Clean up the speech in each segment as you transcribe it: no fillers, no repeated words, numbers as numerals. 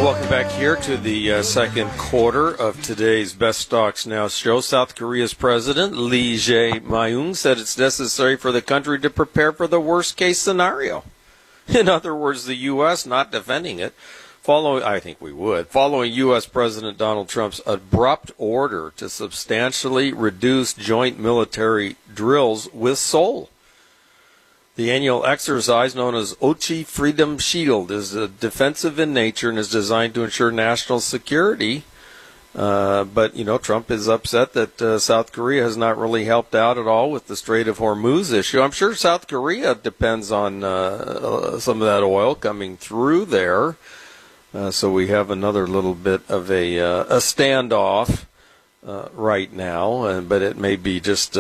Welcome back here to the second quarter of today's Best Stocks Now show. South Korea's president, Lee Jae-myung, said it's necessary for the country to prepare for the worst-case scenario. In other words, the U.S. not defending it. Following U.S. President Donald Trump's abrupt order to substantially reduce joint military drills with Seoul. The annual exercise, known as Ochi Freedom Shield, is defensive in nature and is designed to ensure national security. But Trump is upset that South Korea has not really helped out at all with the Strait of Hormuz issue. I'm sure South Korea depends on some of that oil coming through there. So we have another little bit of a standoff right now, but it may be just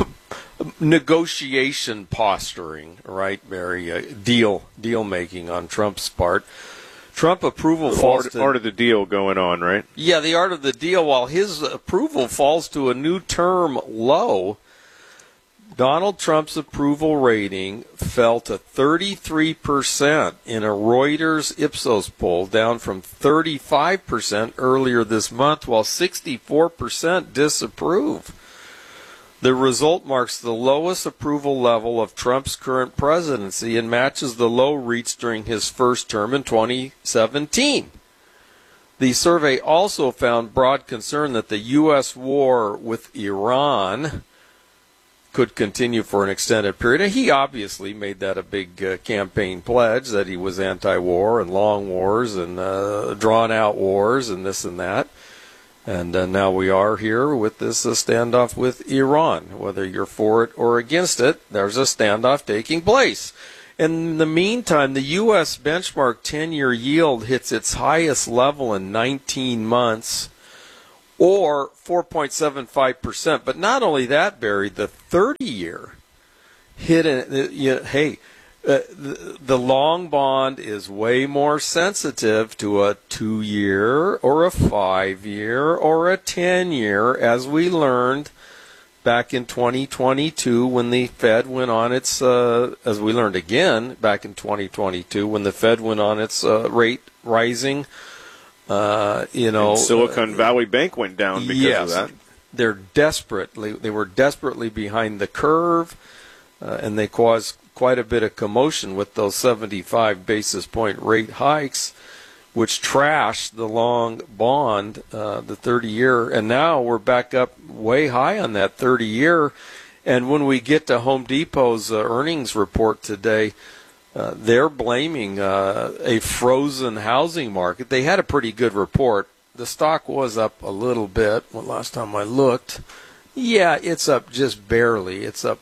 negotiation posturing, right, Barry? Deal making on Trump's part. Trump approval falls to... Art of the deal going on, right? Yeah, the art of the deal. While his approval falls to a new term low, Donald Trump's approval rating fell to 33% in a Reuters Ipsos poll, down from 35% earlier this month, while 64% disapprove. The result marks the lowest approval level of Trump's current presidency and matches the low reached during his first term in 2017. The survey also found broad concern that the U.S. war with Iran could continue for an extended period. And he obviously made that a big campaign pledge, that he was anti-war and long wars and drawn-out wars and this and that. And now we are here with this standoff with Iran. Whether you're for it or against it, there's a standoff taking place. In the meantime, the U.S. benchmark 10-year yield hits its highest level in 19 months, or 4.75%. But not only that, Barry, the 30-year hit it. The long bond is way more sensitive to a 2-year or a 5-year or a 10-year, as we learned back in 2022 when the Fed went on its, as we learned again back in 2022 when the Fed went on its rate rising. And Silicon Valley Bank went down because of that. They were desperately behind the curve, and they caused quite a bit of commotion with those 75 basis point rate hikes, which trashed the long bond, the 30-year. And now we're back up way high on that 30-year. And when we get to Home Depot's earnings report today, they're blaming a frozen housing market. They had a pretty good report. The stock was up a little bit last time I looked. Yeah, it's up just barely. It's up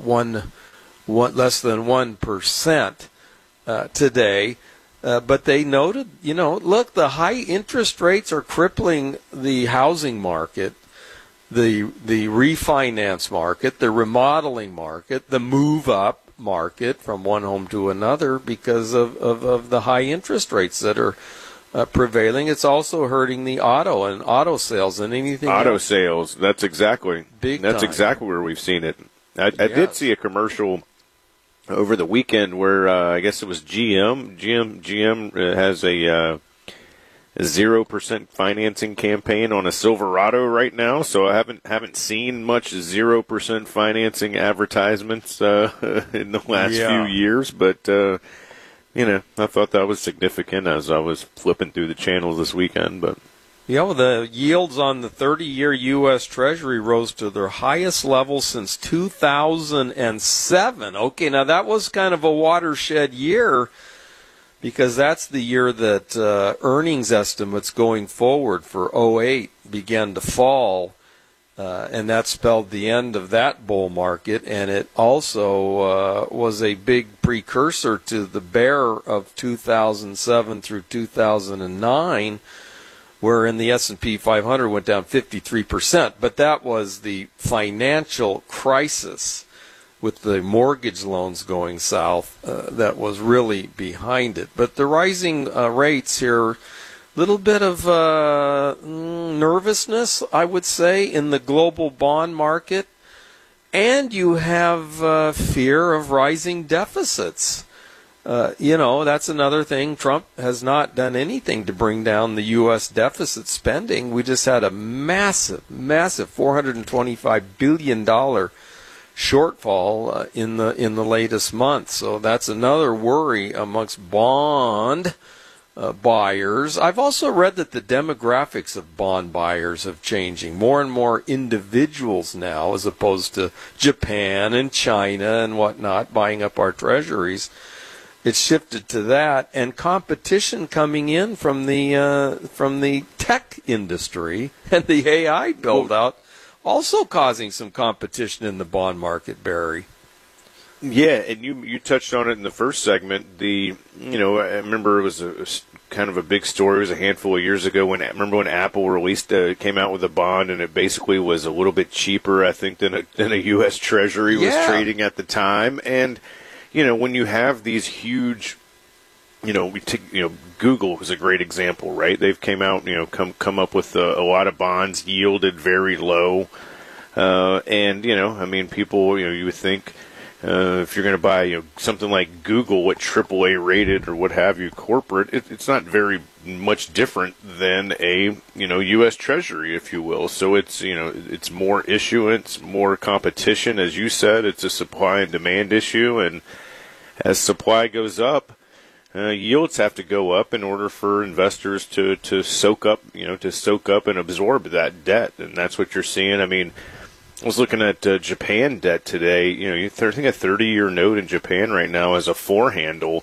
less than 1% today. But they noted, look, the high interest rates are crippling the housing market, the refinance market, the remodeling market, the move-up market from one home to another because of the high interest rates that are prevailing. It's also hurting the auto sales and anything else. Auto sales, that's exactly where we've seen it. I did see a commercial over the weekend where I guess it was GM has a 0% financing campaign on a Silverado right now, so I haven't seen much 0% financing advertisements in the last few years, but I thought that was significant as I was flipping through the channels this weekend. But the yields on the 30-year U.S. Treasury rose to their highest level since 2007. Okay, now that was kind of a watershed year because that's the year that earnings estimates going forward for 2008 began to fall, and that spelled the end of that bull market, and it also was a big precursor to the bear of 2007 through 2009, wherein the S&P 500 went down 53%. But that was the financial crisis with the mortgage loans going south that was really behind it. But the rising rates here, little bit of nervousness, I would say, in the global bond market. And you have fear of rising deficits. That's another thing. Trump has not done anything to bring down the U.S. deficit spending. We just had a massive $425 billion shortfall in the latest month. So that's another worry amongst bond buyers. I've also read that the demographics of bond buyers have changing. More and more individuals now, as opposed to Japan and China and whatnot, buying up our treasuries. It's shifted to that, and competition coming in from the tech industry and the AI build out, also causing some competition in the bond market, Barry. Yeah, and you touched on it in the first segment. I remember it was kind of a big story. It was a handful of years ago when Apple came out with a bond, and it basically was a little bit cheaper, I think, than a U.S. Treasury was trading at the time. And when you have these huge, Google was a great example, right? They've came out, come up with a lot of bonds, yielded very low, and people, you would think. If you're going to buy, something like Google, what AAA rated or what have you, corporate, it's not very much different than a, U.S. Treasury, if you will. So it's, it's more issuance, more competition. As you said, it's a supply and demand issue. And as supply goes up, yields have to go up in order for investors to soak up and absorb that debt. And that's what you're seeing. I mean, I was looking at Japan debt today. I think a 30-year note in Japan right now is a 4 handle.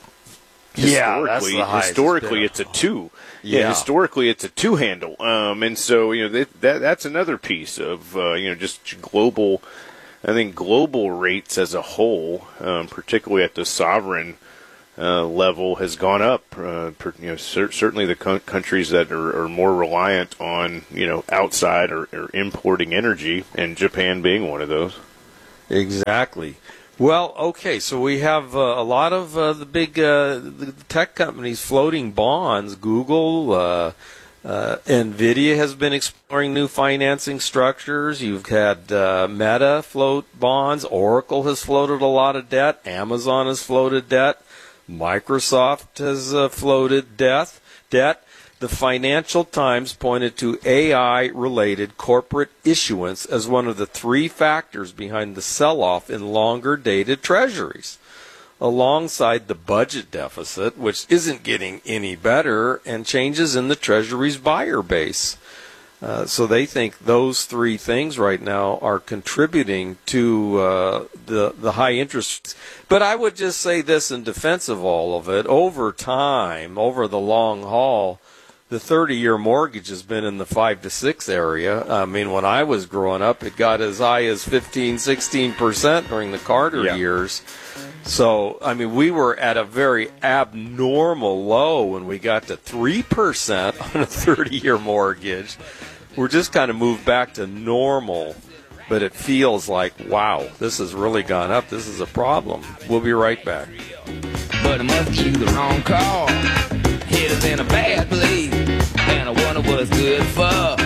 Historically, it's a 2. Yeah, historically, it's a 2 handle. And so that's another piece of just global. I think global rates as a whole, particularly at the sovereign level, has gone up. Certainly the countries that are more reliant on outside or importing energy, and Japan being one of those. Exactly. Well, okay, so we have a lot of the big the tech companies floating bonds. Google, NVIDIA has been exploring new financing structures. You've had Meta float bonds. Oracle has floated a lot of debt. Amazon has floated debt. Microsoft has floated debt. The Financial Times pointed to AI-related corporate issuance as one of the 3 factors behind the sell-off in longer-dated treasuries, alongside the budget deficit, which isn't getting any better, and changes in the treasury's buyer base. So they think those 3 things right now are contributing to the high interest. But I would just say this in defense of all of it. Over time, over the long haul, the 30-year mortgage has been in the 5 to 6 area. I mean, when I was growing up, it got as high as 15, 16% during the Carter years. So, I mean, we were at a very abnormal low when we got to 3% on a 30-year mortgage. We're just kind of moved back to normal, but it feels like, wow, this has really gone up. This is a problem. We'll be right back. But I must give you the wrong call. Hit us in a bad place, and I wonder what's good for.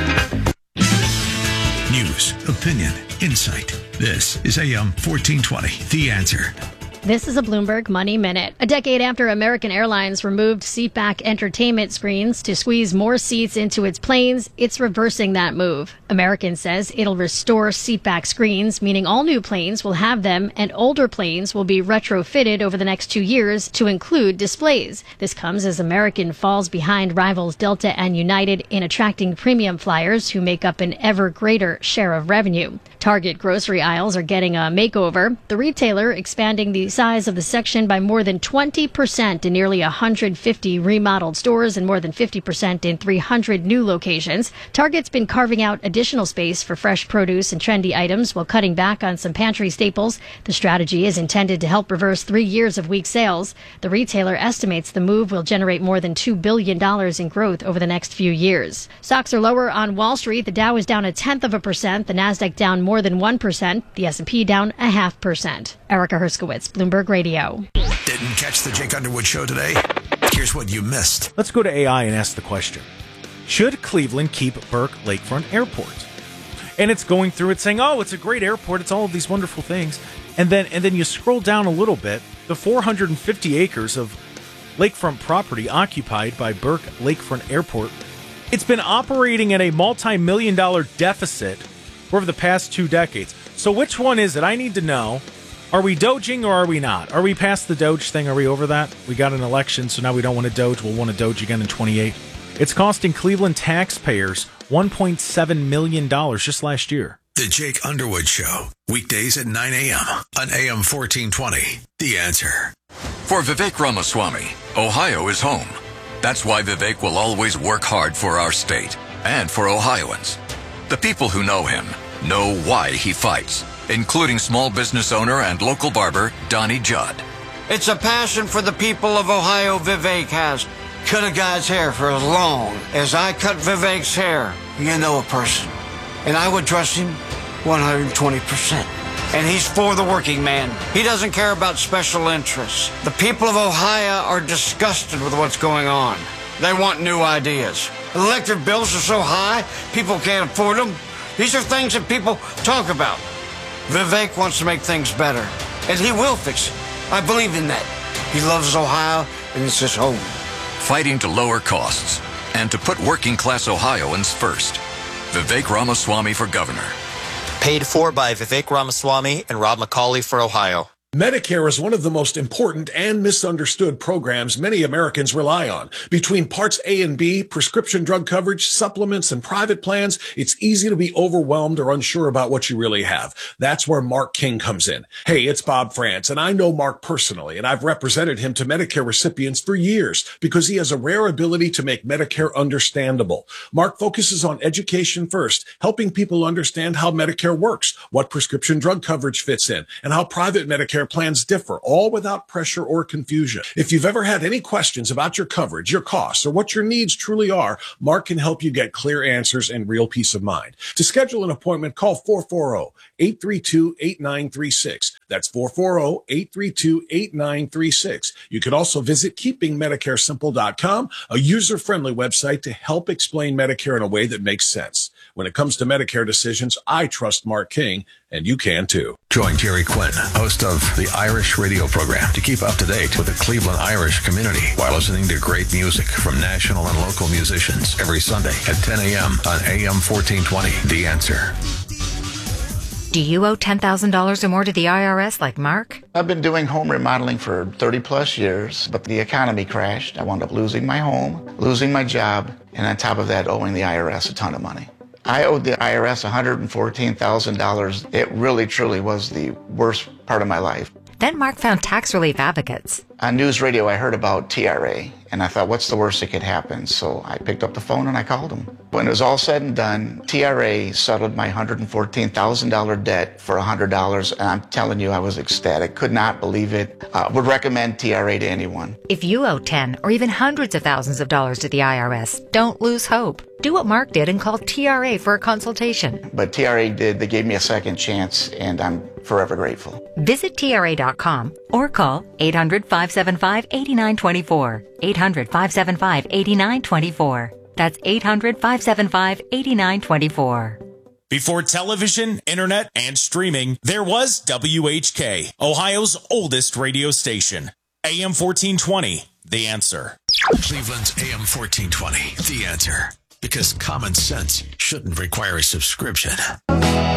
News, opinion, insight. This is AM 1420, The Answer. This is a Bloomberg Money Minute. A decade after American Airlines removed seatback entertainment screens to squeeze more seats into its planes, it's reversing that move. American says it'll restore seatback screens, meaning all new planes will have them, and older planes will be retrofitted over the next 2 years to include displays. This comes as American falls behind rivals Delta and United in attracting premium flyers who make up an ever greater share of revenue. Target grocery aisles are getting a makeover. The retailer expanding the size of the section by more than 20% in nearly 150 remodeled stores and more than 50% in 300 new locations. Target's been carving out additional space for fresh produce and trendy items while cutting back on some pantry staples. The strategy is intended to help reverse 3 years of weak sales. The retailer estimates the move will generate more than $2 billion in growth over the next few years. Stocks are lower on Wall Street. The Dow is down 0.1%. The Nasdaq down more than 1%. The S&P down 0.5%. Erica Herskowitz, Bloomberg Radio. Didn't catch the Jake Underwood show today? Here's what you missed. Let's go to AI and ask the question. Should Cleveland keep Burke Lakefront Airport? And it's going through it saying, oh, it's a great airport. It's all of these wonderful things. And then you scroll down a little bit the 450 acres of lakefront property occupied by Burke Lakefront Airport, it's been operating at a multi-million-dollar deficit for over the past 2 decades. So which one is it? I need to know. Are we doging or are we not? Are we past the Doge thing? Are we over that? We got an election, so now we don't want to Doge. We'll want to Doge again in 28. It's costing Cleveland taxpayers $1.7 million just last year. The Jake Underwood Show, weekdays at 9 a.m. on AM 1420. The Answer. For Vivek Ramaswamy, Ohio is home. That's why Vivek will always work hard for our state and for Ohioans. The people who know him know why he fights, including small business owner and local barber Donnie Judd. It's a passion for the people of Ohio Vivek has. Cut a guy's hair for as long as I cut Vivek's hair. You know a person. And I would trust him 120%. And he's for the working man. He doesn't care about special interests. The people of Ohio are disgusted with what's going on. They want new ideas. Electric bills are so high, people can't afford them. These are things that people talk about. Vivek wants to make things better, and he will fix it. I believe in that. He loves Ohio, and it's his home. Fighting to lower costs and to put working-class Ohioans first. Vivek Ramaswamy for governor. Paid for by Vivek Ramaswamy and Rob McCauley for Ohio. Medicare is one of the most important and misunderstood programs many Americans rely on. Between Parts A and B, prescription drug coverage, supplements, and private plans, it's easy to be overwhelmed or unsure about what you really have. That's where Mark King comes in. Hey, it's Bob France, and I know Mark personally, and I've represented him to Medicare recipients for years because he has a rare ability to make Medicare understandable. Mark focuses on education first, helping people understand how Medicare works, what prescription drug coverage fits in, and how private Medicare plans differ, all without pressure or confusion. If you've ever had any questions about your coverage, your costs, or what your needs truly are, Mark can help you get clear answers and real peace of mind. To schedule an appointment, call 440-832-8936. That's 440-832-8936. You can also visit keepingmedicaresimple.com, a user-friendly website to help explain Medicare in a way that makes sense. When it comes to Medicare decisions, I trust Mark King, and you can too. Join Jerry Quinn, host of the Irish radio program, to keep up to date with the Cleveland Irish community while listening to great music from national and local musicians every Sunday at 10 a.m. on AM 1420. The Answer. Do you owe $10,000 or more to the IRS like Mark? I've been doing home remodeling for 30 plus years, but the economy crashed. I wound up losing my home, losing my job, and on top of that, owing the IRS a ton of money. I owed the IRS $114,000. It really, truly was the worst part of my life. Then Mark found tax relief advocates. On news radio, I heard about TRA, and I thought, what's the worst that could happen? So I picked up the phone and I called them. When it was all said and done, TRA settled my $114,000 debt for $100, and I'm telling you, I was ecstatic. Could not believe it. Would recommend TRA to anyone. If you owe 10 or even hundreds of thousands of dollars to the IRS, don't lose hope. Do what Mark did and call TRA for a consultation. But TRA did. They gave me a second chance, and I'm forever grateful. Visit TRA.com or call 800-575-8924. 800-575-8924. That's 800-575-8924. Before television, internet, and streaming, there was WHK, Ohio's oldest radio station. AM 1420, The Answer. Cleveland's AM 1420, The Answer. Because common sense shouldn't require a subscription.